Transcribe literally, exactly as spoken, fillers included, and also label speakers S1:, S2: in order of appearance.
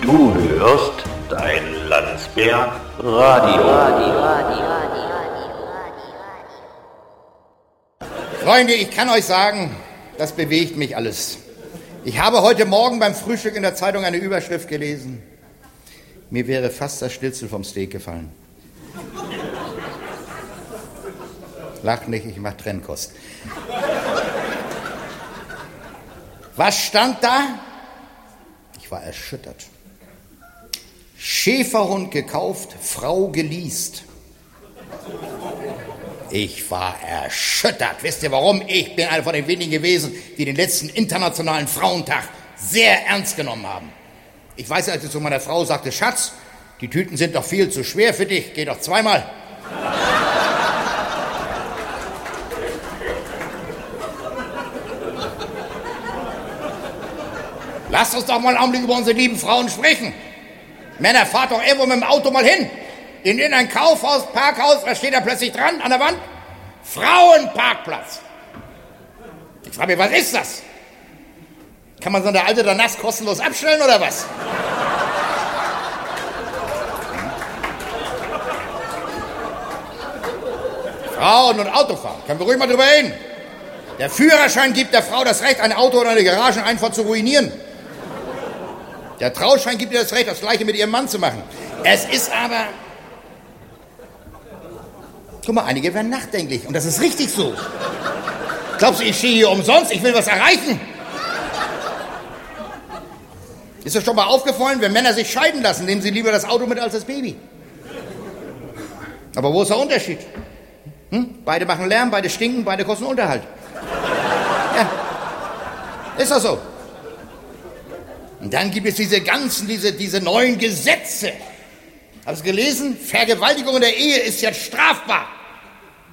S1: Du hörst dein Landsberg Radio. Radio, Radio, Radio,
S2: Freunde, ich kann euch sagen, das bewegt mich alles. Ich habe heute Morgen beim Frühstück in der Zeitung eine Überschrift gelesen. Mir wäre fast das Schnitzel vom Steak gefallen. Lach nicht, ich mach Trennkost. Was stand da? Ich war erschüttert. Schäferhund gekauft, Frau geleast. Ich war erschüttert. Wisst ihr warum? Ich bin einer von den wenigen gewesen, die den letzten Internationalen Frauentag sehr ernst genommen haben. Ich weiß, als ich zu meiner Frau sagte, Schatz, die Tüten sind doch viel zu schwer für dich, geh doch zweimal. Lasst uns doch mal einen Augenblick über unsere lieben Frauen sprechen. Männer, fahrt doch irgendwo mit dem Auto mal hin. In irgendein Kaufhaus, Parkhaus, was steht da plötzlich dran an der Wand? Frauenparkplatz. Ich frage mich, was ist das? Kann man so eine alte da nass kostenlos abstellen oder was? Frauen und Autofahren, können wir ruhig mal drüber reden. Der Führerschein gibt der Frau das Recht, ein Auto oder eine Garageneinfahrt zu ruinieren. Der Trauschein gibt ihr das Recht, das Gleiche mit ihrem Mann zu machen. Es ist aber... Guck mal, einige werden nachdenklich und das ist richtig so. Glaubst du, ich stehe hier umsonst? Ich will was erreichen. Ist dir schon mal aufgefallen, wenn Männer sich scheiden lassen, nehmen sie lieber das Auto mit als das Baby. Aber wo ist der Unterschied? Hm? Beide machen Lärm, beide stinken, beide kosten Unterhalt. Ja, ist das so. Und dann gibt es diese ganzen, diese, diese neuen Gesetze. Hast du gelesen? Vergewaltigung in der Ehe ist jetzt strafbar.